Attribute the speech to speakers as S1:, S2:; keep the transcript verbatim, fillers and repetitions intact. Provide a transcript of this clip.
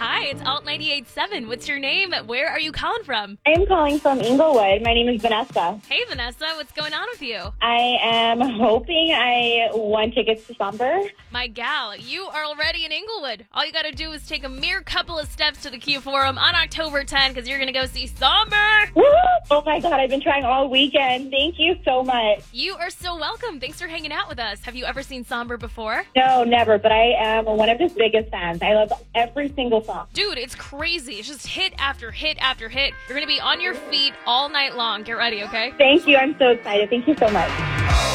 S1: Hi, it's Alt ninety-eight point seven. What's your name? Where are you calling from?
S2: I am calling from Inglewood. My name is Vanessa.
S1: Hey, Vanessa. What's going on with you?
S2: I am hoping I won tickets to Somber.
S1: My gal, you are already in Inglewood. All you got to do is take a mere couple of steps to the Q Forum on October tenth because you're going to go see Somber.
S2: Woo! Oh, my God. I've been trying all weekend. Thank you so much.
S1: You are so welcome. Thanks for hanging out with us. Have you ever seen Somber before?
S2: No, never, but I am one of his biggest fans. I love every single song.
S1: Dude, it's crazy. It's just hit after hit after hit. You're going to be on your feet all night long. Get ready, okay?
S2: Thank you. I'm so excited. Thank you so much.